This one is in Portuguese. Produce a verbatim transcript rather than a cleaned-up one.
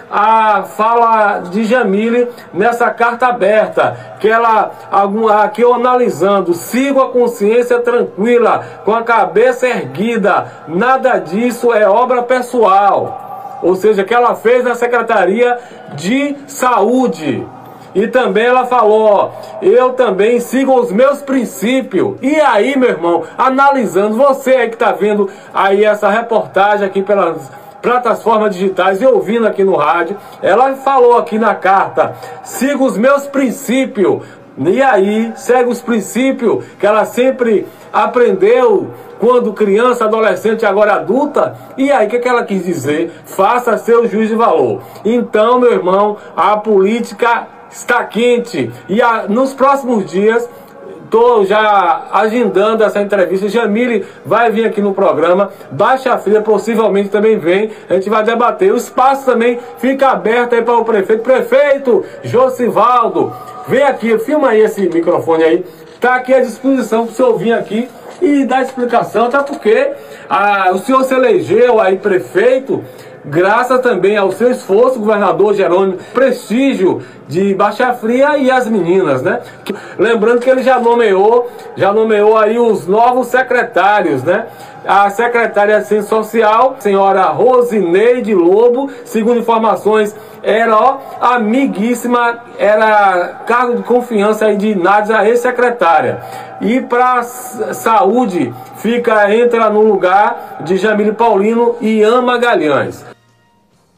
a fala de Jamile nessa carta aberta, que ela, aqui eu analisando, sigo a consciência tranquila, com a cabeça erguida, nada disso é obra pessoal, ou seja, que ela fez na Secretaria de Saúde. E também ela falou, ó, eu também sigo os meus princípios. E aí, meu irmão, analisando, você aí que tá vendo aí essa reportagem aqui pelas plataformas digitais e ouvindo aqui no rádio, ela falou aqui na carta, sigo os meus princípios. E aí, segue os princípios que ela sempre aprendeu quando criança, adolescente, agora adulta. E aí, o que, que ela quis dizer? Faça seu juízo de valor. Então, meu irmão, a política está quente. E a, nos próximos dias, estou já agendando essa entrevista. Jamile vai vir aqui no programa. Baixa Fria possivelmente também vem. A gente vai debater. O espaço também fica aberto aí para o prefeito. Prefeito Josivaldo, vem aqui, filma aí esse microfone aí. Está aqui à disposição para o senhor vir aqui e dar explicação, até porque ah, o senhor se elegeu aí prefeito graças também ao seu esforço, governador Jerônimo, prestígio de Baixa Fria e as meninas, né? Lembrando que ele já nomeou, já nomeou aí os novos secretários, né? A secretária de Assistência Social, senhora Rosineide Lobo, segundo informações, era ó, amiguíssima, era cargo de confiança aí de Nádia, ex-secretária. E para saúde, fica, entra no lugar de Jamile Paulino e Ana Magalhães.